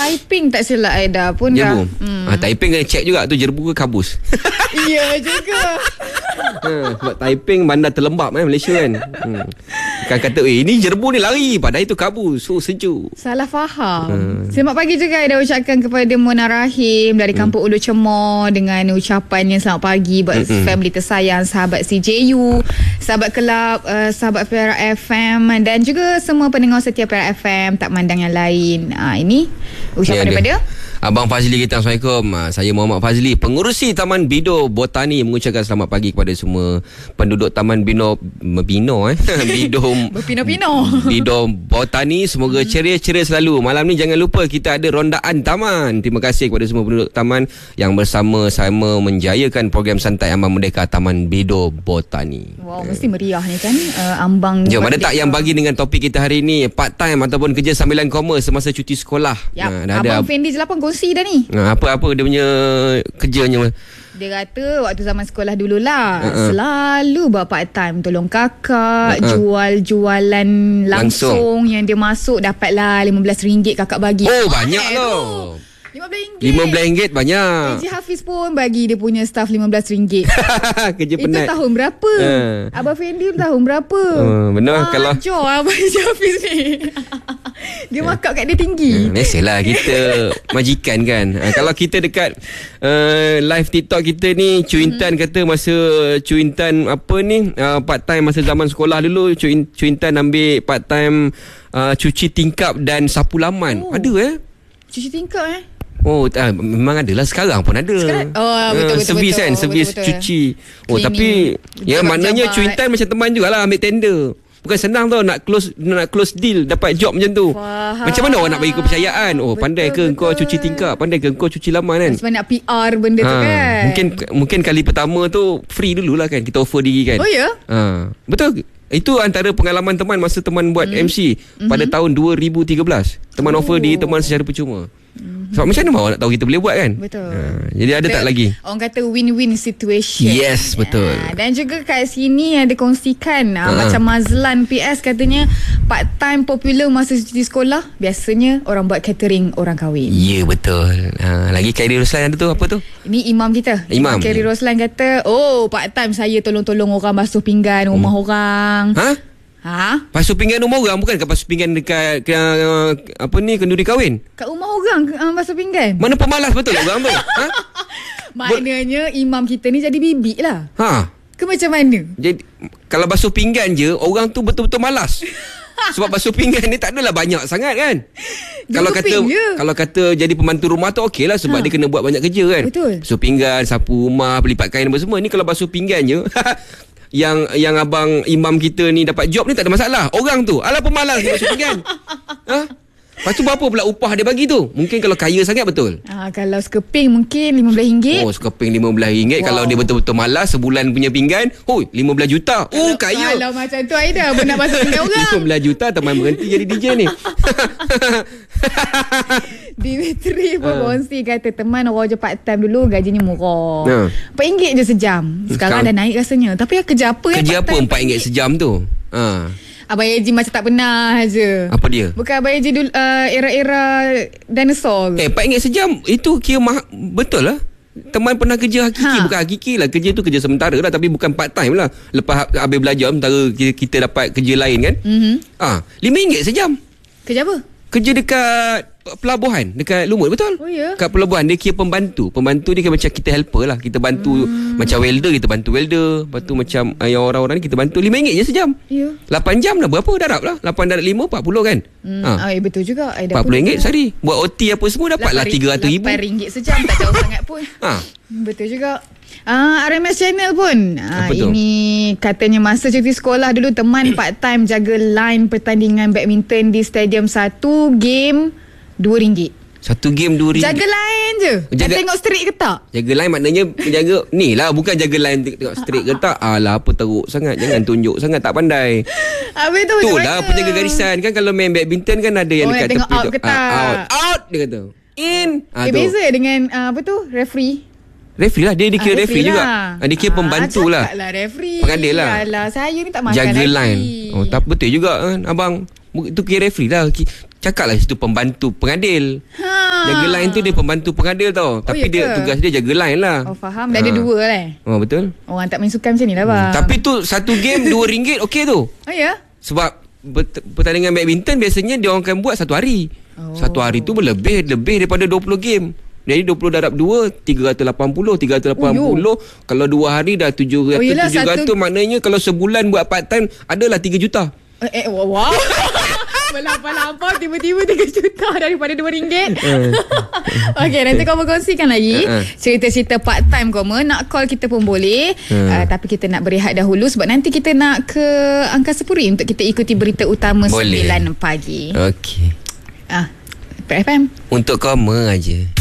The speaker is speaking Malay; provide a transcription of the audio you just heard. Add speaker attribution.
Speaker 1: typing tak silap Aida pun
Speaker 2: jerbu.
Speaker 1: dah.
Speaker 2: Typing kena check juga tu jerbu ke kabus.
Speaker 1: Ya juga.
Speaker 2: Sebab typing bandar terlembab Malaysia kan. Kan kata ini jerbu ni lari, padahal itu kabus. So sejuk.
Speaker 1: Salah faham. Selamat pagi juga Aida ucapkan kepada Mona Rahim dari Kampung Ulu Cemor dengan ucapannya selamat pagi buat family tersayang, sahabat CJU, sahabat kelab, sahabat Perak FM dan juga semua pendengar setia Perak FM, tak mandang yang lain. Ini ucapan daripada
Speaker 2: Abang Fazli kita. Assalamualaikum. Saya Muhammad Fazli, pengurusi Taman Bido Botani, mengucapkan selamat pagi kepada semua penduduk Taman Bido Bido Botani. Semoga ceria-ceria selalu. Malam ni jangan lupa kita ada rondaan taman. Terima kasih kepada semua penduduk taman yang bersama-sama menjayakan program santai Ambang Merdeka Taman Bido Botani.
Speaker 1: Wow, mesti meriah ni kan Ambang.
Speaker 2: Jom, ada tak yang bagi dengan topik kita hari ni, part time ataupun kerja sambilan commerce semasa cuti sekolah?
Speaker 1: Abang Fendi Jelapang kongsi dah ni.
Speaker 2: Apa dia punya kerjanya?
Speaker 1: Dia kata waktu zaman sekolah dululah selalu buat part time, tolong kakak jualan langsung yang dia masuk dapatlah RM15 kakak bagi.
Speaker 2: Oh, banyak tu. RM15 banyak.
Speaker 1: Eji Hafiz pun bagi dia punya staff RM15.
Speaker 2: Kerja penat.
Speaker 1: Itu tahun berapa? Abang Fendi tahun berapa?
Speaker 2: Benar kalau
Speaker 1: jom Abang Eji Hafiz ni. Dia markup kat dia tinggi.
Speaker 2: Biasalah kita majikan kan. Kalau kita dekat live TikTok kita ni, Cuintan kata masa Cuintan part time masa zaman sekolah dulu, Cuintan ambil part time cuci tingkap dan sapu laman. Ada
Speaker 1: Cuci tingkap
Speaker 2: memang adalah, sekarang pun ada.
Speaker 1: Betul,
Speaker 2: servis kan, servis cuci. Tapi maknanya Cuintan macam teman jugalah ambil tender. Bukan senang tau nak close deal, dapat job macam tu.
Speaker 1: Faham.
Speaker 2: Macam mana orang nak bagi kepercayaan? Pandai ke kau cuci tingkap, pandai ke kau cuci laman kan?
Speaker 1: Sebab nak PR benda tu kan.
Speaker 2: Mungkin kali pertama tu free dululah kan, kita offer diri kan.
Speaker 1: Oh ya?
Speaker 2: Betul. Itu antara pengalaman teman masa teman buat MC pada tahun 2013. Teman offer diri teman secara percuma. Sebab macam mana orang nak tahu kita boleh buat kan?
Speaker 1: Betul.
Speaker 2: Jadi ada tak lagi?
Speaker 1: Orang kata win-win situation.
Speaker 2: Yes, betul.
Speaker 1: Dan juga kat sini ada kongsikan macam Mazlan PS katanya part time popular masa cuti sekolah, biasanya orang buat catering orang kahwin.
Speaker 2: Ya, betul. Lagi Khairi Roslan ada tu, apa tu?
Speaker 1: Ini imam kita.
Speaker 2: Imam
Speaker 1: Khairi Roslan kata, part time saya tolong-tolong orang basuh pinggan rumah orang. Basuh pinggan rumah orang, bukan basuh pinggan dekat kenduri kahwin? Kat rumah orang basuh pinggan.
Speaker 2: Mana pemalas betul orang tu?
Speaker 1: Maknanya imam kita ni jadi bibik lah. Ke macam mana?
Speaker 2: Jadi kalau basuh pinggan je, orang tu betul-betul malas. Sebab basuh pinggan ni tak adalah banyak sangat kan. Kalau kata jadi pembantu rumah tu okey lah, sebab dia kena buat banyak kerja kan.
Speaker 1: Betul.
Speaker 2: Basuh pinggan, sapu rumah, pelipat kain apa semua. Ni kalau basuh pinggan je yang abang imam kita ni dapat job ni tak ada masalah. Orang tu alah pemalas dia basuh pinggan. Lepas tu berapa pula upah dia bagi tu? Mungkin kalau kaya sangat betul.
Speaker 1: Kalau sekeping mungkin RM15.
Speaker 2: Sekeping RM15. Kalau dia betul-betul malas, sebulan punya pinggan, RM15 juta. Kaya.
Speaker 1: Kalau macam tu Aida nak basuh pinggan orang. RM15
Speaker 2: juta teman berhenti jadi DJ ni.
Speaker 1: Dimitri pun kongsi kata teman orang je part time dulu gajinya murah. RM4 je sejam. Sekarang dah naik rasanya. Tapi kerja apa
Speaker 2: Kerja apa RM4 sejam tu?
Speaker 1: Abang Eji macam tak pernah je.
Speaker 2: Apa dia?
Speaker 1: Bukan Abang Eji dulu era dinosaur.
Speaker 2: RM4 sejam itu kira betul lah. Teman pernah kerja hakiki. Bukan hakiki lah, kerja tu kerja sementara lah, tapi bukan part time lah. Lepas habis belajar, sementara kita dapat kerja lain kan. RM5 sejam.
Speaker 1: Kerja apa?
Speaker 2: Kerja dekat pelabuhan, dekat Lumut, betul?
Speaker 1: Oh ya.
Speaker 2: Kat pelabuhan dia kira pembantu. Pembantu dia kan macam kita helper lah. Kita bantu macam welder, kita bantu welder. Lepas tu macam yang orang-orang ni kita bantu RM5 je sejam.
Speaker 1: Ya.
Speaker 2: 8 jam dah berapa darab lah. 8 darab 5 40 kan.
Speaker 1: Betul juga.
Speaker 2: RM40 sehari. Buat OT apa semua dapatlah RM300,000.
Speaker 1: RM8 sejam tak jauh sangat pun. Betul juga. RMS Channel pun ini katanya masa cuti sekolah dulu teman part time jaga line pertandingan badminton di Stadium 1 game RM2.
Speaker 2: Satu game RM2.
Speaker 1: Jaga line je. Tengok straight ke tak?
Speaker 2: Jaga line maknanya jaga ni lah, bukan jaga line tengok straight ke tak. Alah, apa teruk sangat. Jangan tunjuk sangat tak pandai.
Speaker 1: Habis tu
Speaker 2: tu lah penjaga garisan kan. Kalau main badminton kan ada yang dekat
Speaker 1: tengok
Speaker 2: tepi
Speaker 1: out
Speaker 2: tu.
Speaker 1: ke tak?
Speaker 2: Out dia kata. In.
Speaker 1: Beza dengan referee.
Speaker 2: Referee lah. Dia kira referee juga. Dia kira pembantu lah.
Speaker 1: Cakap lah referee.
Speaker 2: Pengadil lah.
Speaker 1: Alah, saya ni tak makan
Speaker 2: jaga
Speaker 1: lagi.
Speaker 2: Line. Tak betul juga kan abang. Itu kira referee lah. cakaplah situ pembantu pengadil. Jaga line tu dia pembantu pengadil tau. Tapi dia tugas dia jaga line lah.
Speaker 1: Oh faham. Dah ada dua lah.
Speaker 2: Oh betul.
Speaker 1: Orang tak main sukan macam ni lah bang.
Speaker 2: Tapi tu satu game RM2 okey tu.
Speaker 1: Oh ya.
Speaker 2: Sebab pertandingan badminton biasanya dia orang akan buat satu hari. Satu hari tu lebih daripada 20 game. Jadi 20 darab 2 380. Kalau 2 hari dah 700. 700 maknanya kalau sebulan buat part time adalah 3 juta.
Speaker 1: Wow. Melampau tiba-tiba 3 juta daripada RM2. Okey, nanti kau berkongsikan lagi cerita-cerita part time kau nak call kita pun boleh. Tapi kita nak berehat dahulu sebab nanti kita nak ke Angkasa Puri untuk kita ikuti berita utama boleh. 9 pagi.
Speaker 2: Okey.
Speaker 1: FM.
Speaker 2: Untuk kau aja.